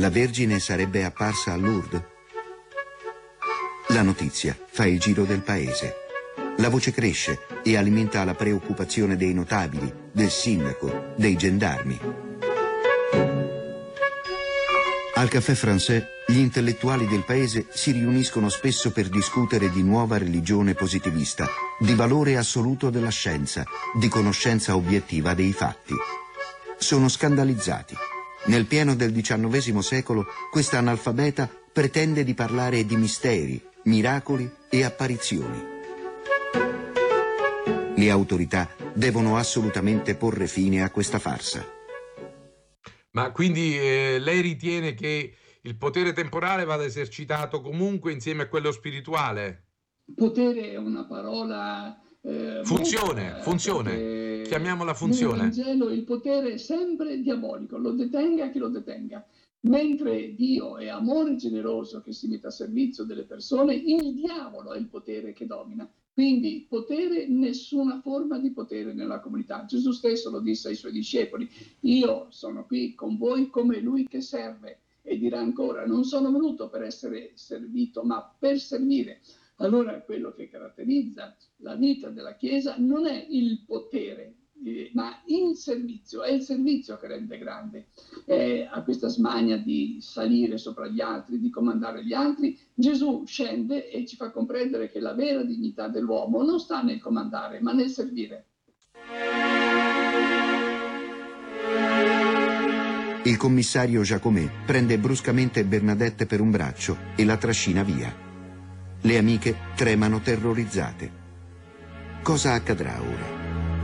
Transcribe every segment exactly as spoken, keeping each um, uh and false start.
La Vergine sarebbe apparsa a Lourdes? La notizia fa il giro del paese. La voce cresce e alimenta la preoccupazione dei notabili, del sindaco, dei gendarmi. Al Café Français, gli intellettuali del paese si riuniscono spesso per discutere di nuova religione positivista, di valore assoluto della scienza, di conoscenza obiettiva dei fatti. Sono scandalizzati. Nel pieno del diciannovesimo secolo, questa analfabeta pretende di parlare di misteri, miracoli e apparizioni. Le autorità devono assolutamente porre fine a questa farsa. Ma quindi eh, lei ritiene che il potere temporale vada esercitato comunque insieme a quello spirituale? Potere è una parola... Eh, funzione, molto, funzione, chiamiamola funzione. Nel Vangelo il potere è sempre diabolico, lo detenga chi lo detenga. Mentre Dio è amore generoso che si mette a servizio delle persone, il diavolo è il potere che domina. Quindi potere, nessuna forma di potere nella comunità. Gesù stesso lo disse ai suoi discepoli: io sono qui con voi come lui che serve. E dirà ancora: non sono venuto per essere servito, ma per servire. Allora quello che caratterizza la vita della Chiesa non è il potere, eh, ma il servizio. È il servizio che rende grande. Eh, a questa smania di salire sopra gli altri, di comandare gli altri, Gesù scende e ci fa comprendere che la vera dignità dell'uomo non sta nel comandare, ma nel servire. Il commissario Jacomet prende bruscamente Bernadette per un braccio e la trascina via. Le amiche tremano terrorizzate. Cosa accadrà ora?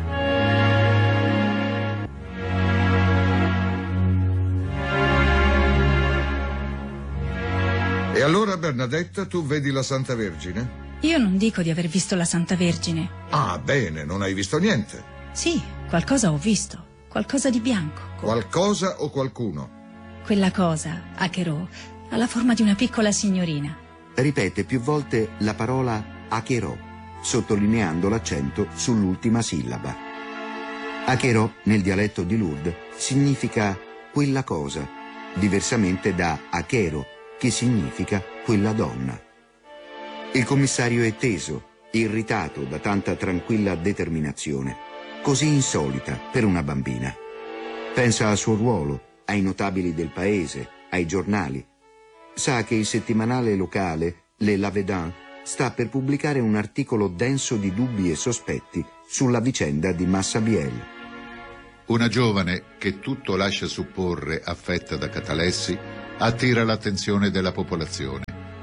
E allora, Bernadetta, tu vedi la Santa Vergine? Io non dico di aver visto la Santa Vergine. Ah, bene, non hai visto niente. Sì, qualcosa ho visto. Qualcosa di bianco. Qualcosa o qualcuno? Quella cosa, Acherò, ha la forma di una piccola signorina. Ripete più volte la parola Acherò, sottolineando l'accento sull'ultima sillaba. Acherò, nel dialetto di Lourdes, significa quella cosa, diversamente da Achero, che significa quella donna. Il commissario è teso, irritato da tanta tranquilla determinazione, così insolita per una bambina. Pensa al suo ruolo, ai notabili del paese, ai giornali. Sa che il settimanale locale, Le Lavedan, sta per pubblicare un articolo denso di dubbi e sospetti sulla vicenda di Massabielle. Una giovane che tutto lascia supporre affetta da catalessi attira l'attenzione della popolazione.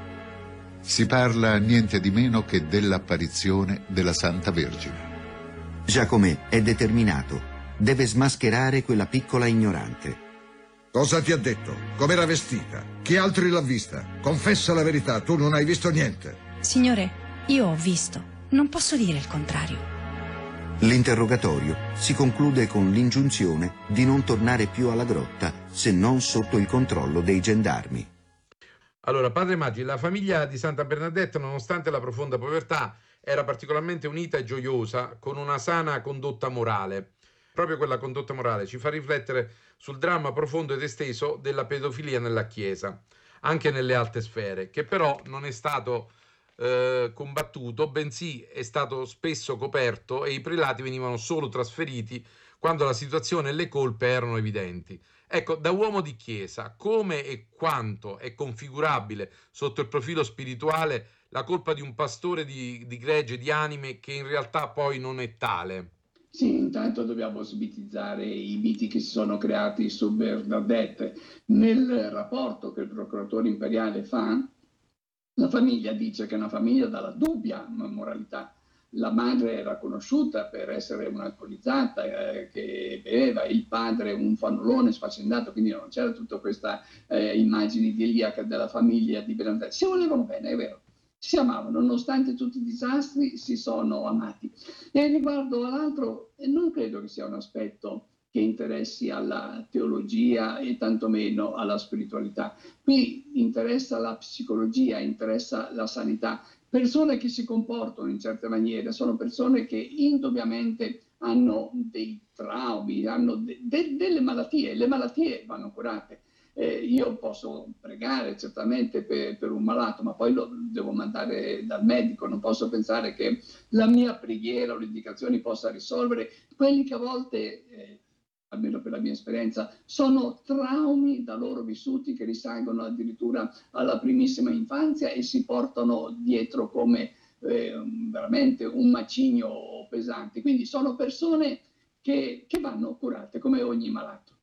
Si parla niente di meno che dell'apparizione della Santa Vergine. Jacomet è determinato, deve smascherare quella piccola ignorante. Cosa ti ha detto? Com'era vestita? Chi altri l'ha vista? Confessa la verità, tu non hai visto niente. Signore, io ho visto. Non posso dire il contrario. L'interrogatorio si conclude con l'ingiunzione di non tornare più alla grotta se non sotto il controllo dei gendarmi. Allora, padre Maggi, la famiglia di Santa Bernadette, nonostante la profonda povertà, era particolarmente unita e gioiosa, con una sana condotta morale. Proprio quella condotta morale ci fa riflettere sul dramma profondo ed esteso della pedofilia nella Chiesa, anche nelle alte sfere, che però non è stato eh, combattuto, bensì è stato spesso coperto e i prelati venivano solo trasferiti quando la situazione e le colpe erano evidenti. Ecco, da uomo di Chiesa, come e quanto è configurabile sotto il profilo spirituale la colpa di un pastore di, di gregge, di anime, che in realtà poi non è tale? Sì, intanto dobbiamo smitizzare i miti che si sono creati su Bernadette. Nel rapporto che il procuratore imperiale fa, la famiglia dice che è una famiglia dalla dubbia moralità. La madre era conosciuta per essere un'alcolizzata, eh, che beveva, il padre un fannullone sfaccendato, quindi non c'era tutta questa eh, immagine idilliaca della famiglia di Bernadette. Si volevano bene, è vero. Si amavano, nonostante tutti i disastri, si sono amati. E riguardo all'altro, non credo che sia un aspetto che interessi alla teologia e tantomeno alla spiritualità. Qui interessa la psicologia, interessa la sanità. Persone che si comportano in certe maniere sono persone che indubbiamente hanno dei traumi, hanno de- de- delle malattie. Le malattie vanno curate. Eh, io posso pregare certamente per, per un malato, ma poi lo devo mandare dal medico, non posso pensare che la mia preghiera o le indicazioni possa risolvere quelli che a volte, eh, almeno per la mia esperienza, sono traumi da loro vissuti che risalgono addirittura alla primissima infanzia e si portano dietro come eh, veramente un macigno pesante. Quindi sono persone che, che vanno curate come ogni malato.